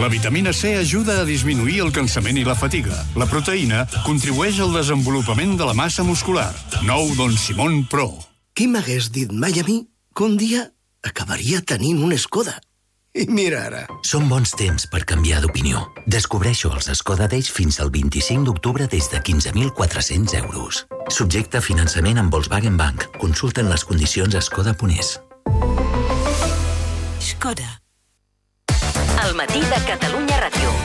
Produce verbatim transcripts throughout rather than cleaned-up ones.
La vitamina C ajuda a disminuir el cansament i la fatiga. La proteïna contribueix al desenvolupament de la massa muscular. Nou Don Simón Pro. Qui m'hagués dit mai a mi que un dia acabaria tenint un Skoda? I mira ara. Són bons temps per canviar d'opinió. Descobreixo els Skoda Days fins al vint-i-cinc d'octubre des de quinze mil quatre-cents euros. Subjecte a finançament amb Volkswagen Bank. Consulten les condicions a skoda punt es. Skoda. El matí de Catalunya Ràdio.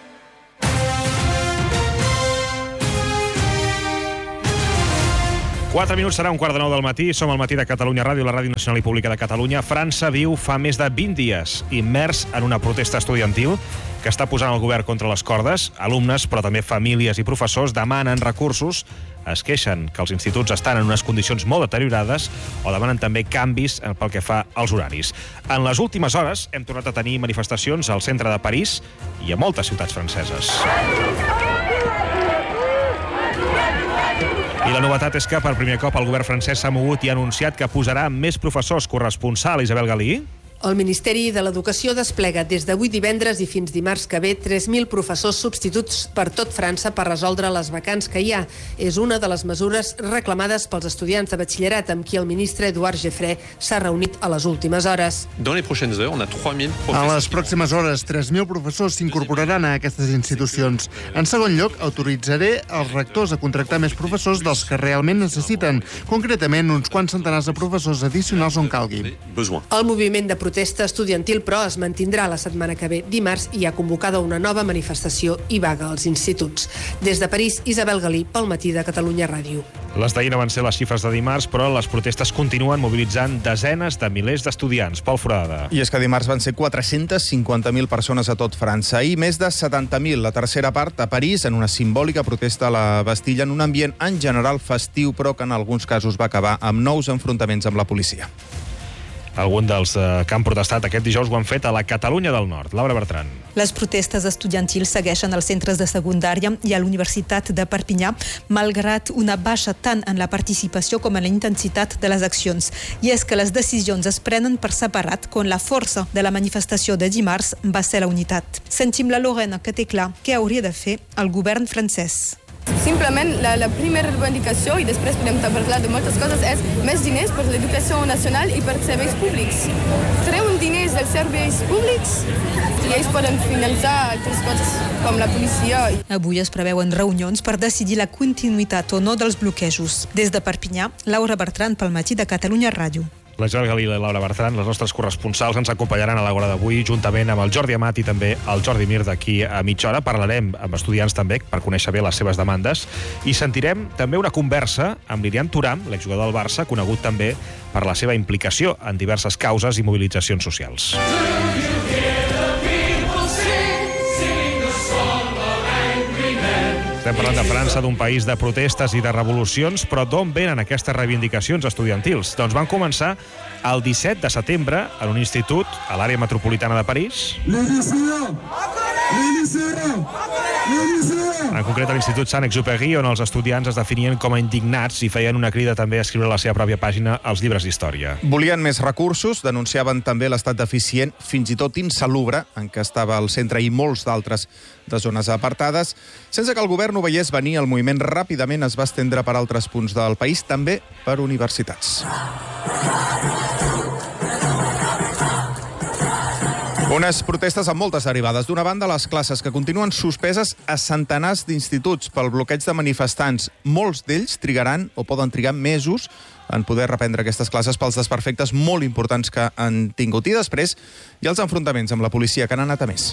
Quatre minuts, serà un quart de nou del matí. Som al matí de Catalunya Ràdio, la Ràdio Nacional i Pública de Catalunya. França viu fa més de vint dies immers en una protesta estudiantil que està posant el govern contra les cordes. Alumnes, però també famílies i professors demanen recursos, es queixen que els instituts estan en unes condicions molt deteriorades o demanen també canvis pel que fa als horaris. En les últimes hores hem tornat a tenir manifestacions al centre de París i a moltes ciutats franceses. I la novetat és que per primer cop el govern francès s'ha mogut i ha anunciat que posarà més professors. Corresponsal Isabel Galí. El Ministeri de l'Educació desplega des d'avui divendres i fins dimarts que ve tres mil professors substituts per tot França per resoldre les vacants que hi ha. És una de les mesures reclamades pels estudiants de batxillerat amb qui el ministre Edouard Geffré s'ha reunit a les últimes hores. Dans les prochaines heures, on a trois mille professors. A les pròximes hores, tres mil professors s'incorporaran a aquestes institucions. En segon lloc, autoritzaré els rectors a contractar més professors dels que realment necessiten, concretament uns quants centenars de professors addicionals on calgui. El moviment de protesta estudiantil, però, es mantindrà la setmana que ve. Dimarts hi ha convocada una nova manifestació i vaga als instituts. Des de París, Isabel Galí, pel matí de Catalunya Ràdio. Les d'ahir no van ser les xifres de dimarts, però les protestes continuen mobilitzant desenes de milers d'estudiants. Pol Forada. I és que dimarts van ser quatre-centes cinquanta mil persones a tot França i més de setanta mil, la tercera part, a París, en una simbòlica protesta a la Bastilla, en un ambient en general festiu, però que en alguns casos va acabar amb nous enfrontaments amb la policia. Alguns dels eh, que han protestat aquest dijous ho han fet a la Catalunya del Nord. Laura Bertran. Les protestes estudiantils segueixen als centres de secundària i a l'Universitat de Perpinyà, malgrat una baixa tant en la participació com en la intensitat de les accions. I és que les decisions es prenen per separat, quan la força de la manifestació de dimarts va ser la unitat. Sentim la Lorena, que té clar què hauria de fer el govern francès. Simplement, la, la primera reivindicació, i després podem parlar de moltes coses, és més diners per l'educació nacional i per serveis públics. Treuen diners dels serveis públics i ells poden finançar altres coses, com la policia. Avui es preveuen reunions per decidir la continuïtat o no dels bloquejos. Des de Perpinyà, Laura Bertran, pel matí de Catalunya Ràdio. La Isabel Galí i la Laura Bertran, les nostres corresponsals, ens acompanyaran a l'hora d'avui, juntament amb el Jordi Amat i també el Jordi Mir d'aquí a mitja hora. Parlarem amb estudiants també per conèixer bé les seves demandes i sentirem també una conversa amb Lilian Thuram, l'exjugador del Barça, conegut també per la seva implicació en diverses causes i mobilitzacions socials. Estem parlant de França, d'un país de protestes i de revolucions, però d'on venen aquestes reivindicacions estudiantils? Doncs van començar el disset de setembre en un institut a l'àrea metropolitana de París. En concret a l'Institut Saint-Exupéry, on els estudiants es definien com a indignats i feien una crida també a escriure a la seva pròpia pàgina als llibres d'història. Volien més recursos, denunciaven també l'estat deficient, fins i tot insalubre, en què estava el centre i molts d'altres de zones apartades. Sense que el govern ho veiés venir, el moviment ràpidament es va estendre per altres punts del país, també per universitats. Unes protestes amb moltes derivades. D'una banda, les classes que continuen suspeses a centenars d'instituts pel bloqueig de manifestants. Molts d'ells trigaran o poden trigar mesos en poder reprendre aquestes classes pels desperfectes molt importants que han tingut. I després hi ha els enfrontaments amb la policia, que han anat a més.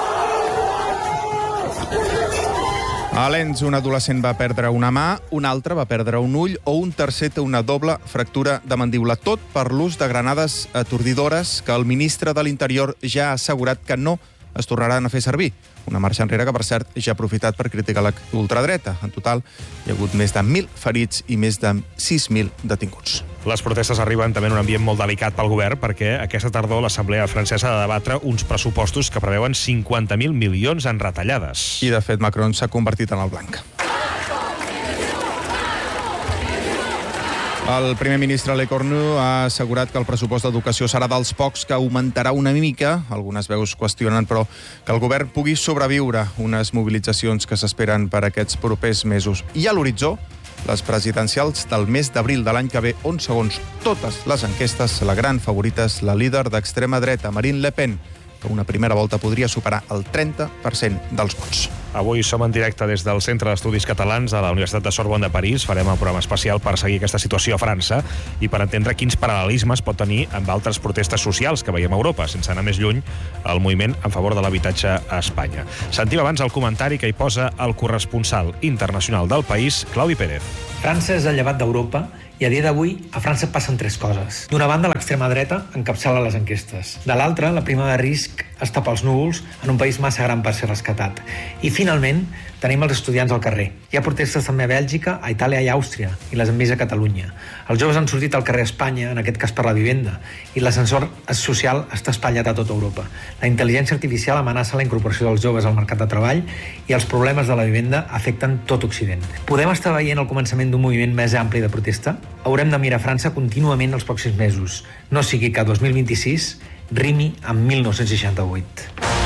A Lens, un adolescent va perdre una mà, un altre va perdre un ull o un tercer té una doble fractura de mandíbula. Tot per l'ús de granades atordidores que el ministre de l'Interior ja ha assegurat que no es tornaran a fer servir. Una marxa enrere que, per cert, ja ha aprofitat per criticar la ultradreta. En total, hi ha hagut més de mil ferits i més de sis mil detinguts. Les protestes arriben també en un ambient molt delicat pel govern perquè aquesta tardor l'Assemblea francesa ha de debatre uns pressupostos que preveuen cinquanta mil milions en retallades. I, de fet, Macron s'ha convertit en el blanc. El primer ministre Le Cornu ha assegurat que el pressupost d'educació serà dels pocs que augmentarà una mica. Algunes veus qüestionen, però, que el govern pugui sobreviure unes mobilitzacions que s'esperen per aquests propers mesos. I a l'horitzó, les presidencials del mes d'abril de l'any que ve, on, segons totes les enquestes, la gran favorita és la líder d'extrema dreta, Marine Le Pen, que una primera volta podria superar el trenta per cent dels vots. Avui som en directe des del Centre d'Estudis Catalans de la Universitat de Sorbonne de París. Farem un programa especial per seguir aquesta situació a França i per entendre quins paral·lelismes pot tenir amb altres protestes socials que veiem a Europa, sense anar més lluny el moviment en favor de l'habitatge a Espanya. Sentim abans el comentari que hi posa el corresponsal internacional del país, Claudi Pérez. França és el llevat d'Europa i a dia d'avui a França passen tres coses. D'una banda, l'extrema dreta encapçala les enquestes. De l'altra, la prima de risc està pels núvols en un país massa gran per ser rescatat. I finalment, tenim els estudiants al carrer. Hi ha protestes també a Bèlgica, a Itàlia i a Àustria, i les hem vist a Catalunya. Els joves han sortit al carrer a Espanya, en aquest cas per la vivenda, i l'ascensor social està espatllat a tota Europa. La intel·ligència artificial amenaça la incorporació dels joves al mercat de treball i els problemes de la vivenda afecten tot Occident. Podem estar veient el començament d'un moviment més ampli de protesta? Haurem de mirar França contínuament els pròxims mesos. No sigui que dos mil vint-i-sis rimi amb mil nou-cents seixanta-vuit.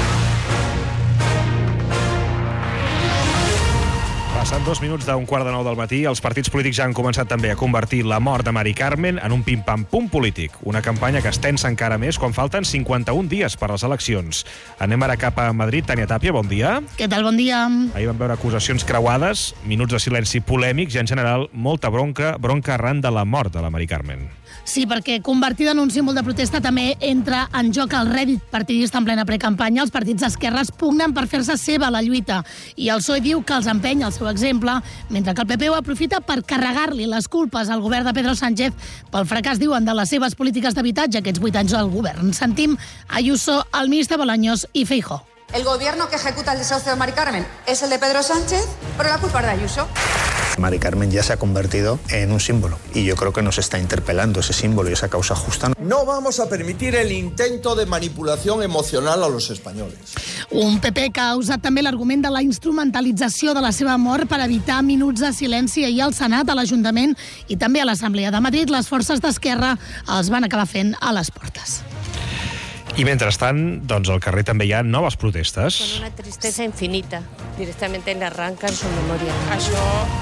Passant dos minuts d'un quart de nou del matí, els partits polítics ja han començat també a convertir la mort de Mari Carmen en un pim-pam-pum polític. Una campanya que es tensa encara més quan falten cinquanta-un dies per les eleccions. Anem ara cap a Madrid. Tània Tàpia, bon dia. Què tal, bon dia. Ahir vam veure acusacions creuades, minuts de silenci polèmics i, en general, molta bronca, bronca arran de la mort de la Mari Carmen. Sí, perquè convertida en un símbol de protesta també entra en joc el rèdit partidista en plena precampanya. Els partits d'esquerres pugnen per fer-se seva la lluita i el P S O E diu que els empeny el seu exemple, mentre que el P P ho aprofita per carregar-li les culpes al govern de Pedro Sánchez pel fracàs, diuen, de les seves polítiques d'habitatge aquests vuit anys al govern. Sentim Ayuso, el ministre Bolaños i Feijóo. El gobierno que ejecuta el desahucio de Mari Carmen es el de Pedro Sánchez, pero la culpa es de Ayuso. Mari Carmen ya se ha convertido en un símbolo y yo creo que nos está interpelando ese símbolo y esa causa justa. No vamos a permitir el intento de manipulación emocional a los españoles. Un P P que ha usat també l'argument de la instrumentalització de la seva mort per evitar minuts de silenci ahir al Senat, a l'Ajuntament i també a l'Assemblea de Madrid. Les forces d'esquerra els van acabar fent a les portes. I mentrestant, doncs al carrer també hi ha noves protestes. Con una tristeza infinita. Directamente le arrancan su memoria. Això...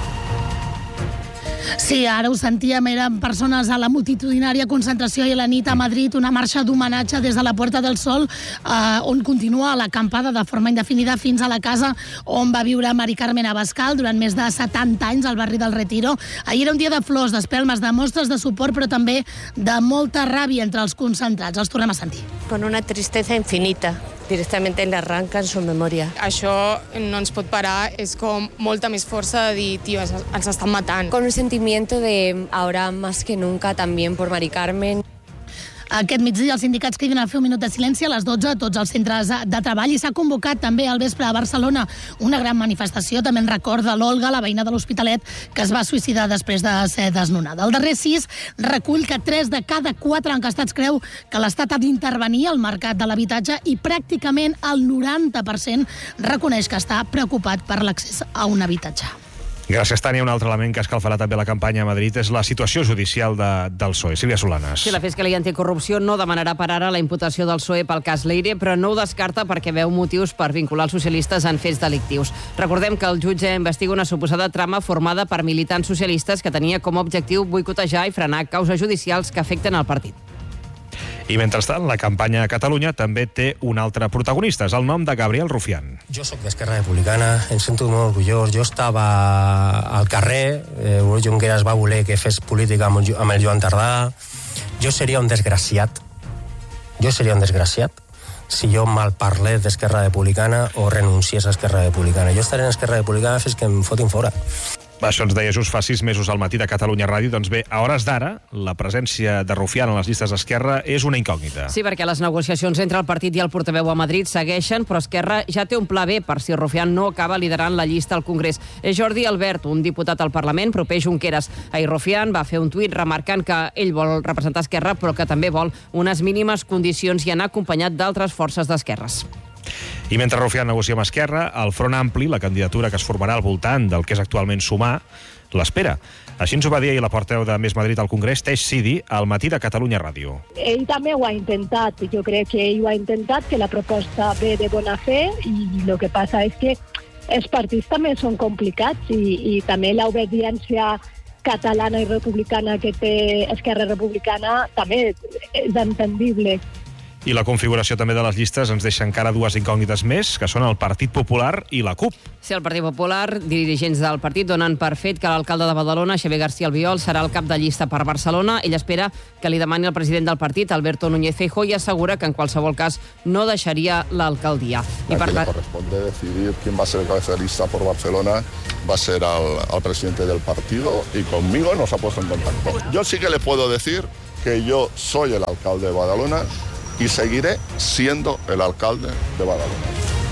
Sí, ara ho sentíem, eren persones a la multitudinària concentració i a la nit a Madrid, una marxa d'homenatge des de la Puerta del Sol, eh, on continua l'acampada de forma indefinida fins a la casa on va viure Mari Carmen Abascal durant més de setanta anys al barri del Retiro. Ahir era un dia de flors, d'espelmes, de mostres de suport, però també de molta ràbia entre els concentrats. Els tornem a sentir. Con una tristeza infinita. Directamente le arrancan su memoria. Això no ens pot parar, és com molta més força de dir, tio, ens estan matant. Con un sentimiento de ahora más que nunca también por Mari Carmen. Aquest migdia els sindicats criden a fer un minut de silenci a les dotze a tots els centres de treball i s'ha convocat també al vespre a Barcelona una gran manifestació, també en record de l'Olga, la veïna de l'Hospitalet, que es va suïcidar després de ser desnonada. El darrer sis recull que tres de cada quatre enquestats creu que l'Estat ha d'intervenir al mercat de l'habitatge i pràcticament el noranta per cent reconeix que està preocupat per l'accés a un habitatge. Gràcies, Tània. Un altre element que escalfarà també la campanya a Madrid és la situació judicial de, del P S O E. Sílvia Solanes. Sí, la Fiscalia Anticorrupció no demanarà per ara la imputació del P S O E pel cas Leire, però no ho descarta perquè veu motius per vincular els socialistes en fets delictius. Recordem que el jutge investiga una suposada trama formada per militants socialistes que tenia com a objectiu boicotejar i frenar causes judicials que afecten el partit. I mentrestant, la campanya a Catalunya també té un altre protagonista, és el nom de Gabriel Rufián. Jo sóc d'Esquerra Republicana, em sento molt orgullós. Jo estava al carrer, eh, Junqueras va voler que fes política amb el Joan Tardà. Jo seria un desgraciat, jo seria un desgraciat si jo mal parlés d'Esquerra Republicana o renunciés a Esquerra Republicana. Jo estaré en Esquerra Republicana fins que em fotin fora. Això ens deia just fa sis mesos al matí de Catalunya Ràdio. Doncs bé, a hores d'ara, la presència de Rufián en les llistes d'Esquerra és una incògnita. Sí, perquè les negociacions entre el partit i el portaveu a Madrid segueixen, però Esquerra ja té un pla B per si Rufián no acaba liderant la llista al Congrés. És Jordi Albert, un diputat al Parlament, proper Junqueras. Ahir Rufián va fer un tuit remarcant que ell vol representar Esquerra, però que també vol unes mínimes condicions i anar acompanyat d'altres forces d'esquerres. I mentre Rufián negocia amb Esquerra, el Front Ampli, la candidatura que es formarà al voltant del que és actualment Sumar, l'espera. Així ens ho va dir ahir la portaveu de Més Madrid al Congrés, Teix Sidi, al Matí de Catalunya Ràdio. Ell també ho ha intentat, jo crec que ell ho ha intentat, que la proposta ve de bona fe, i el que passa és que els partits també són complicats i, i també l'obediència catalana i republicana que té Esquerra Republicana també és entendible. I la configuració també de les llistes ens deixa encara dues incògnites més, que són el Partit Popular i la CUP. Sí, el Partit Popular, dirigents del partit, donen per fet que l'alcalde de Badalona, Xavier García Albiol, serà el cap de llista per Barcelona. Ell espera que li demani el president del partit, Alberto Núñez Feijóo, i assegura que en qualsevol cas no deixaria l'alcaldia. I per le corresponde decidir quién va a ser el cabeza de lista por Barcelona va a ser al, al presidente del partido, y conmigo nos ha puesto en contacto. Yo sí que le puedo decir que yo soy el alcalde de Badalona y seguiré siendo el alcalde de Badalona.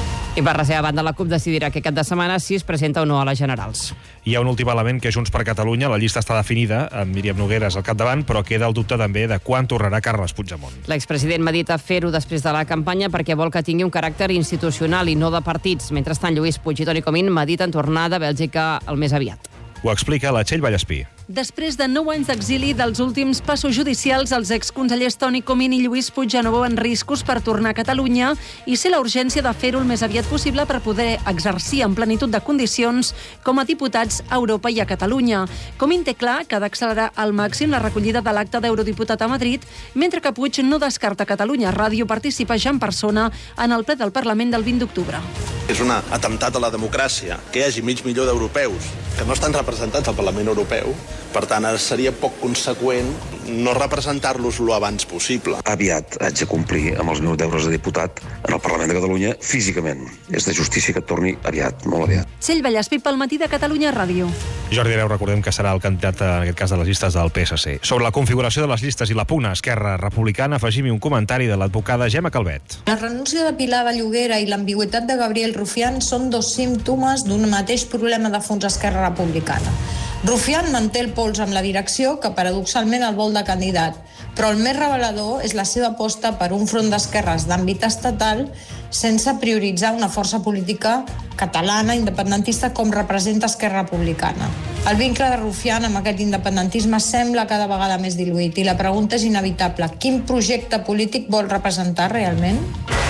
I per la seva banda, la CUP decidirà aquest cap de setmana si es presenta o no a les generals. Hi ha un últim element que és Junts per Catalunya. La llista està definida, amb Míriam Nogueras al capdavant, però queda el dubte també de quan tornarà Carles Puigdemont. L'expresident medita fer-ho després de la campanya perquè vol que tingui un caràcter institucional i no de partits. Mentrestant, Lluís Puig i Toni Comín mediten tornar de Bèlgica el més aviat. Ho explica la Txell Vallespí. Després de nou anys d'exili dels últims passos judicials, els exconsellers Toni Comín i Lluís Puigdemont veuen riscos per tornar a Catalunya i ser la urgència de fer-ho el més aviat possible per poder exercir en plenitud de condicions com a diputats a Europa i a Catalunya. Comín té clar que ha d'accelerar al màxim la recollida de l'acte d'eurodiputat a Madrid, mentre que Puig no descarta Catalunya Ràdio participar ja en persona en el ple del Parlament del vint d'octubre. És un atemptat a la democràcia que hi hagi mig milió d'europeus que no estan representats al Parlament Europeu. Per tant, seria poc conseqüent no representar-los lo abans possible. Aviat haig de complir amb els meus deures de diputat en el Parlament de Catalunya físicament. És de justícia que et torni aviat, molt aviat. Txell Vallespí pel Matí de Catalunya Ràdio. Jordi Hereu, recordem que serà el candidat, en aquest cas, de les llistes del P S C. Sobre la configuració de les llistes i la pugna Esquerra Republicana, afegim-hi un comentari de l'advocada Gemma Calvet. La renúncia de Pilar Vallhuguera i l'ambigüitat de Gabriel Rufián són dos símptomes d'un mateix problema de fons a Esquerra Republicana. Rufián manté el pols amb la direcció, que paradoxalment el vol de candidat, però el més revelador és la seva aposta per un front d'esquerres d'àmbit estatal sense prioritzar una força política catalana independentista com representa Esquerra Republicana. El vincle de Rufián amb aquest independentisme sembla cada vegada més diluït i la pregunta és inevitable. Quin projecte polític vol representar realment?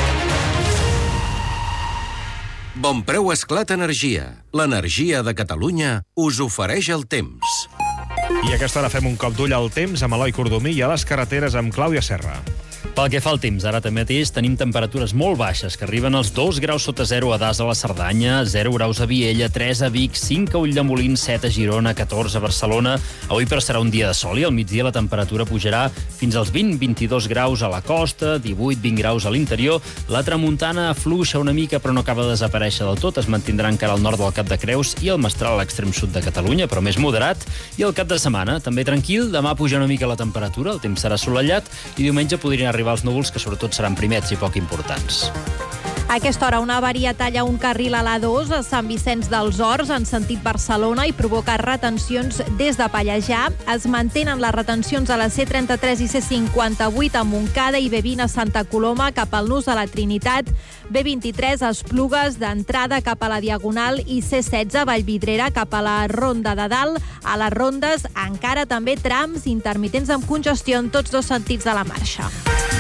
Bonpreu Esclat Energia. L'energia de Catalunya us ofereix el temps. I a aquesta hora fem un cop d'ull al temps amb Eloi Cordomí i a les carreteres amb Clàudia Serra. Pel que fa al temps, ara també mateix tenim temperatures molt baixes, que arriben als dos graus sota zero a Das a la Cerdanya, zero graus a Viella, tres a Vic, cinc a Ulldemolins, set a Girona, catorze a Barcelona. Avui però serà un dia de sol i al migdia la temperatura pujarà fins als vint a vint-i-dos graus a la costa, divuit a vint graus a l'interior. La tramuntana afluixa una mica però no acaba de desaparèixer del tot, es mantindrà encara al nord del Cap de Creus i el mestral a l'extrem sud de Catalunya, però més moderat. I el cap de setmana també tranquil, demà puja una mica la temperatura, el temps serà assolellat i diumenge podrien arribar els núvols, que sobretot seran primets i poc importants. A aquesta hora, una avaria talla un carril a l'A dos a Sant Vicenç dels Horts en sentit Barcelona i provoca retencions des de Pallejà. Es mantenen les retencions a la C trenta-tres i C cinquanta-vuit a Montcada i B vint a Santa Coloma cap al nus a la Trinitat, B vint-i-tres a Esplugues d'entrada cap a la Diagonal i C setze a Vallvidrera cap a la Ronda de Dalt. A les rondes encara també trams intermitents amb congestió en tots dos sentits de la marxa.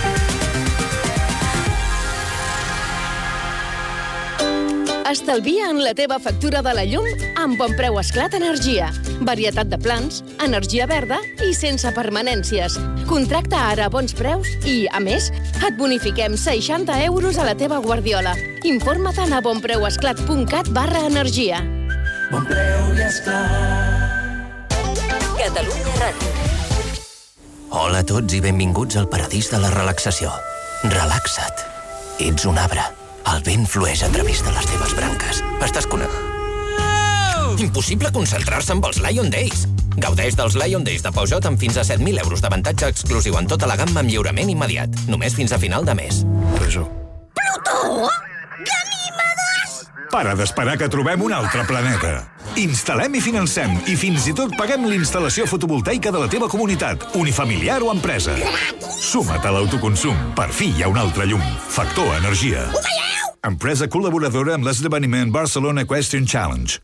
Estalvia en la teva factura de la llum amb Bonpreu Esclat Energia. Varietat de plans, energia verda i sense permanències. Contracta ara a bons preus i, a més, et bonifiquem seixanta euros a la teva guardiola. Informa-te'n a bonpreuesclat punt cat barra energia. Bonpreu i Esclat. Catalunya Ràdio. Hola a tots i benvinguts al paradís de la relaxació. Relaxa't. Ets un arbre. El vent flueix a través de les teves branques. Estàs connectat. Impossible concentrar-se amb els Lion Days. Gaudeix dels Lion Days de Peugeot amb fins a set mil euros d'avantatge exclusiu en tota la gamma amb lliurament immediat. Només fins a final de mes. Plutó? Ganímedes? Para d'esperar que trobem un altre planeta. Instal·lem i financem i fins i tot paguem l'instal·lació fotovoltaica de la teva comunitat, unifamiliar o empresa. Suma't a l'autoconsum. Per fi hi ha un altre llum. Factor Energia. Ho veieu? empresa col·laboradora amb l'esdeveniment Barcelona Question Challenge.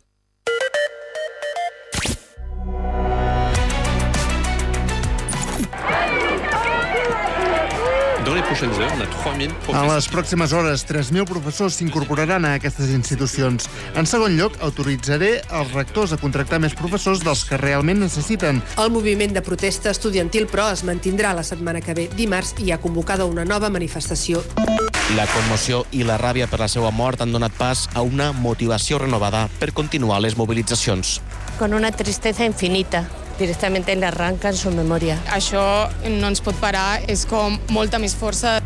En les pròximes hores, tres mil professors s'incorporaran a aquestes institucions. En segon lloc, autoritzaré els rectors a contractar més professors dels que realment necessiten. El moviment de protesta estudiantil, però, es mantindrà la setmana que ve. Dimarts hi ha convocada una nova manifestació. La commoció i la ràbia per la seva mort han donat pas a una motivació renovada per continuar les mobilitzacions. Con una tristeza infinita. Directamente le arrancan su memoria. Això no ens pot parar, és com molta més força.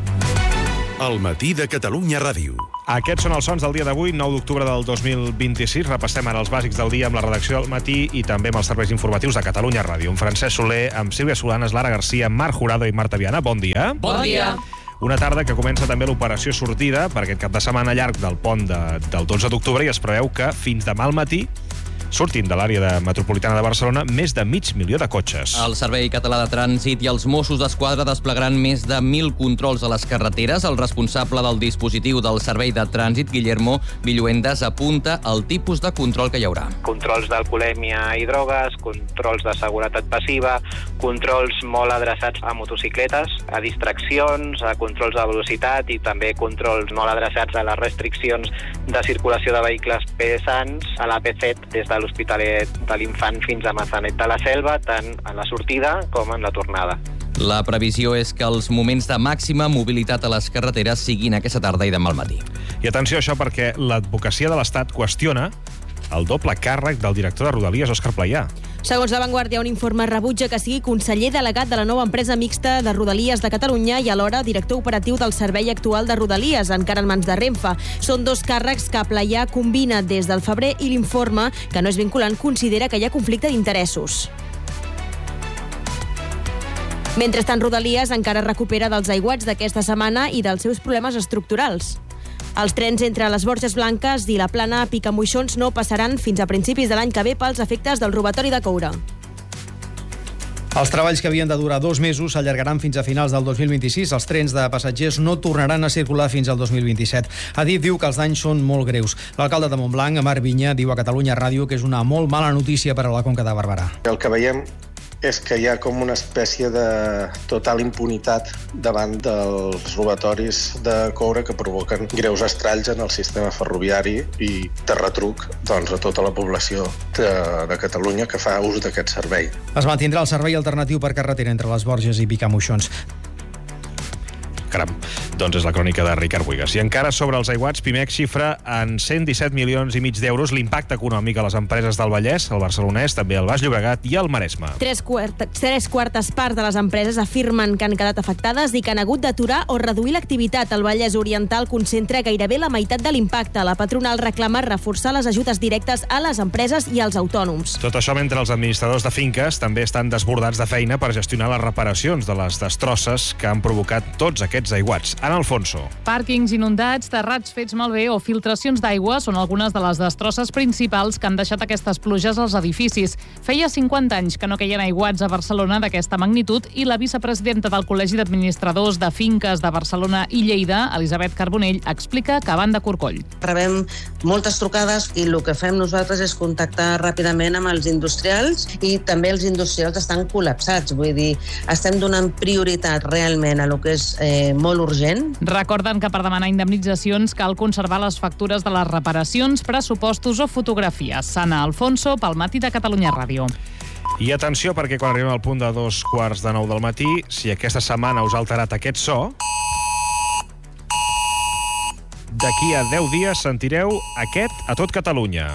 El matí de Catalunya Ràdio. Aquests són els sons del dia d'avui, nou d'octubre del dos mil vint-i-sis. Repassem ara els bàsics del dia amb la redacció del matí i també amb els serveis informatius de Catalunya Ràdio. Amb Francesc Soler, amb Sílvia Solanes, Lara Garcia, Marc Jurado i Marta Viana. Bon dia. Bon dia. Una tarda que comença també l'operació sortida per aquest cap de setmana llarg del pont de, del dotze d'octubre i es preveu que fins demà al matí surtin de l'àrea de metropolitana de Barcelona més de mig milió de cotxes. El Servei Català de Trànsit i els Mossos d'Esquadra desplegaran més de mil controls a les carreteres. El responsable del dispositiu del Servei de Trànsit, Guillermo Villuendas, apunta el tipus de control que hi haurà. Controls d'alcoholèmia i drogues, controls de seguretat passiva, controls molt adreçats a motocicletes, a distraccions, a controls de velocitat i també controls molt adreçats a les restriccions de circulació de vehicles pesants a l'A P set des de l'Hospitalet de l'Infant fins a Massanet de la Selva, tant en la sortida com en la tornada. La previsió és que els moments de màxima mobilitat a les carreteres siguin aquesta tarda i demà al matí. I atenció a això perquè l'advocacia de l'Estat qüestiona el doble càrrec del director de Rodalies, Òscar Playà. Segons La Vanguardia, un informe rebutja que sigui conseller delegat de la nova empresa mixta de Rodalies de Catalunya i alhora director operatiu del servei actual de Rodalies, encara en mans de Renfe. Són dos càrrecs que Playà combina des del febrer i l'informe, que no és vinculant, considera que hi ha conflicte d'interessos. Mentrestant, Rodalies encara recupera dels aiguats d'aquesta setmana i dels seus problemes estructurals. Els trens entre les Borges Blanques i la Plana a Picamoixons no passaran fins a principis de l'any que ve pels efectes del robatori de coure. Els treballs que havien de durar dos mesos s'allargaran fins a finals del dos mil vint-i-sis. Els trens de passatgers no tornaran a circular fins al dos mil vint-i-set. Adif diu que els danys són molt greus. L'alcalde de Montblanc, Marc Vinya, diu a Catalunya Ràdio que és una molt mala notícia per a la Conca de Barberà. El que veiem és que hi ha com una espècie de total impunitat davant dels robatoris de coure que provoquen greus estralls en el sistema ferroviari i de retruc doncs, a tota la població de, de Catalunya que fa ús d'aquest servei. Es mantindrà el servei alternatiu per carretera entre les Borges i Picamoixons. Caram, doncs és la crònica de Ricard Buigas. I encara sobre els aiguats, Pimec xifra en cent disset milions i mig d'euros l'impacte econòmic a les empreses del Vallès, el Barcelonès, també el Baix Llobregat i el Maresme. Tres, quart tres quartes parts de les empreses afirmen que han quedat afectades i que han hagut d'aturar o reduir l'activitat. El Vallès Oriental concentra gairebé la meitat de l'impacte. La patronal reclama reforçar les ajudes directes a les empreses i als autònoms. Tot això mentre els administradors de finques també estan desbordats de feina per gestionar les reparacions de les destrosses que han provocat tots aquests aiguats. Ana Alfonso. Pàrquings inundats, terrats fets malbé o filtracions d'aigua són algunes de les destrosses principals que han deixat aquestes pluges als edificis. Feia cinquanta anys que no queien aiguats a Barcelona d'aquesta magnitud i la vicepresidenta del Col·legi d'Administradors de Finques de Barcelona i Lleida, Elisabet Carbonell, explica que van de corcoll. Rebem moltes trucades i el que fem nosaltres és contactar ràpidament amb els industrials i també els industrials estan col·lapsats. Vull dir, estem donant prioritat realment a lo que és eh, molt urgent. Recorden que per demanar indemnitzacions cal conservar les factures de les reparacions, pressupostos o fotografies. Sana Alfonso, pel Matí de Catalunya Ràdio. I atenció, perquè quan arribem al punt de dos quarts de nou del matí, si aquesta setmana us ha alterat aquest so, d'aquí a deu dies sentireu aquest a tot Catalunya.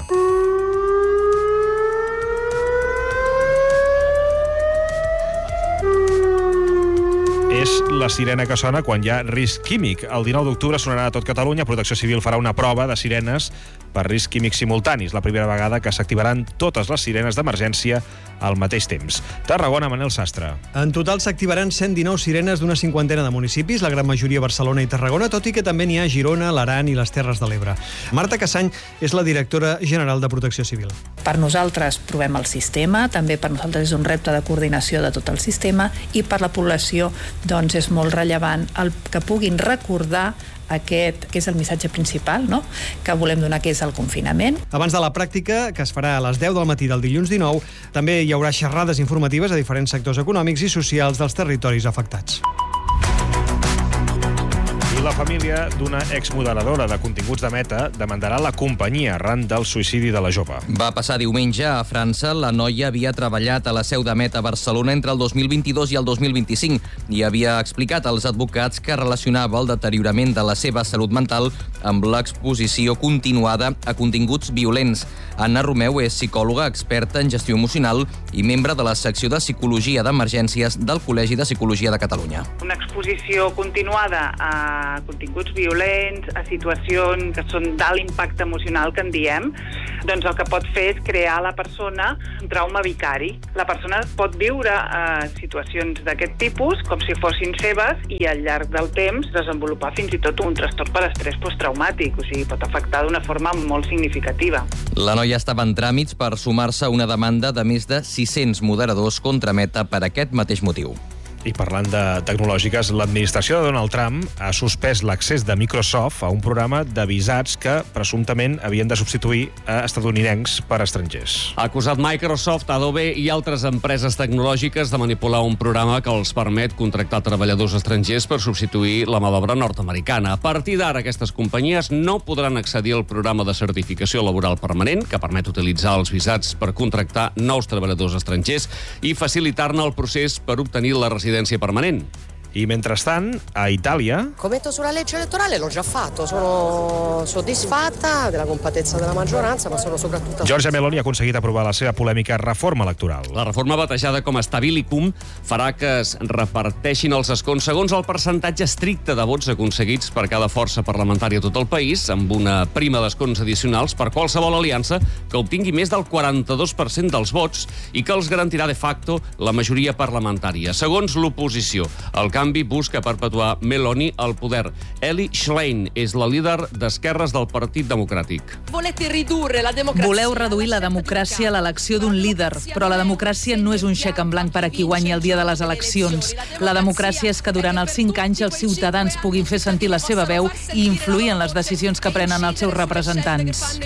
És la sirena que sona quan hi ha risc químic. El dinou d'octubre sonarà a tot Catalunya. Protecció Civil farà una prova de sirenes per risc químic simultanis. La primera vegada que s'activaran totes les sirenes d'emergència al mateix temps. Tarragona, Manel Sastre. En total s'activaran cent dinou sirenes d'una cinquantena de municipis, la gran majoria Barcelona i Tarragona, tot i que també n'hi ha a Girona, l'Aran i les Terres de l'Ebre. Marta Cassany és la directora general de Protecció Civil. Per nosaltres provem el sistema, també per nosaltres és un repte de coordinació de tot el sistema i per la població doncs és molt rellevant el que puguin recordar aquest, que és el missatge principal, no?, que volem donar, que és el confinament. Abans de la pràctica, que es farà a les deu del matí del dilluns dinou, també hi haurà xerrades informatives a diferents sectors econòmics i socials dels territoris afectats. La família d'una exmoderadora de continguts de Meta demandarà la companyia arran del suïcidi de la jove. Va passar diumenge a França. La noia havia treballat a la seu de Meta a Barcelona entre el dos mil vint-i-dos i el dos mil vint-i-cinc i havia explicat als advocats que relacionava el deteriorament de la seva salut mental amb l'exposició continuada a continguts violents. Anna Romeu és psicòloga, experta en gestió emocional i membre de la secció de Psicologia d'Emergències del Col·legi de Psicologia de Catalunya. Una exposició continuada a continguts violents, a situacions que són d'alt impacte emocional, que en diem, doncs el que pot fer és crear a la persona un trauma vicari. La persona pot viure eh, situacions d'aquest tipus com si fossin seves i al llarg del temps desenvolupar fins i tot un trastorn per estrès posttraumàtic, o sigui, pot afectar d'una forma molt significativa. La noia estava en tràmits per sumar-se a una demanda de més de sis-cents moderadors contra Meta per aquest mateix motiu. I parlant de tecnològiques, l'administració de Donald Trump ha suspès l'accés de Microsoft a un programa de visats que presumptament havien de substituir a estatunidencs per estrangers. Ha acusat Microsoft, Adobe i altres empreses tecnològiques de manipular un programa que els permet contractar treballadors estrangers per substituir la mà d'obra nord-americana. A partir d'ara, aquestes companyies no podran accedir al programa de certificació laboral permanent, que permet utilitzar els visats per contractar nous treballadors estrangers i facilitar-ne el procés per obtenir la residència permanent. I mentrestant, a Itàlia... Commento sulla legge elettorale l'ho già fatto, sono soddisfatta della completezza della maggioranza, ma sono soprattutto... Giorgia Meloni ha aconseguit aprovar la seva polèmica reforma electoral. La reforma batejada com a Stabilicum farà que es reparteixin els escons segons el percentatge estricte de vots aconseguits per cada força parlamentària a tot el país, amb una prima d'escons addicionals per qualsevol aliança que obtingui més del quaranta-dos per cent dels vots i que els garantirà de facto la majoria parlamentària. Segons l'oposició, el canvi busca perpetuar Meloni al poder. Eli Schlein és la líder d'esquerres del Partit Democràtic. Voleu reduir la democràcia a l'elecció d'un líder, però la democràcia no és un xec en blanc per a qui guanyi el dia de les eleccions. La democràcia és que durant els cinc anys els ciutadans puguin fer sentir la seva veu i influir en les decisions que prenen els seus representants.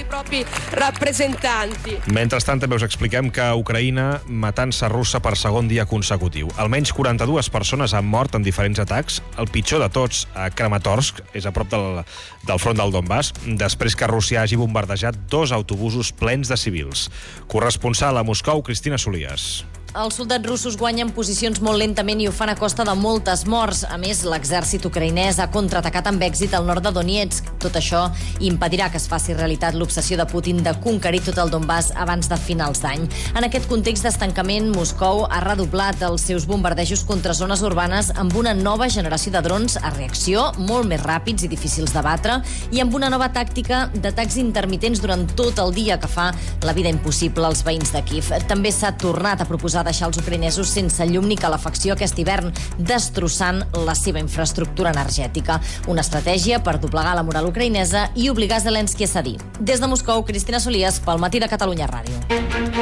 Mentrestant, també us expliquem que a Ucraïna, matança russa per segon dia consecutiu. Almenys quaranta-dues persones han mort en diferents atacs, el pitjor de tots a Kramatorsk, és a prop del, del front del Donbass, després que Rússia hagi bombardejat dos autobusos plens de civils. Corresponsal a Moscou, Cristina Solies. Els soldats russos guanyen posicions molt lentament i ho fan a costa de moltes morts. A més, l'exèrcit ucraïnès ha contraatacat amb èxit al nord de Donetsk. Tot això impedirà que es faci realitat l'obsessió de Putin de conquerir tot el Donbass abans de finals d'any. En aquest context d'estancament, Moscou ha redoblat els seus bombardejos contra zones urbanes amb una nova generació de drons a reacció, molt més ràpids i difícils de batre, i amb una nova tàctica d'atacs intermitents durant tot el dia que fa la vida impossible als veïns de Kíev. També s'ha tornat a proposar deixar els ucraïnesos sense llum ni calefacció aquest hivern, destrossant la seva infraestructura energètica. Una estratègia per doblegar la moral ucraïnesa i obligar Zelensky a cedir. Des de Moscou, Cristina Solies, pel Matí de Catalunya Ràdio.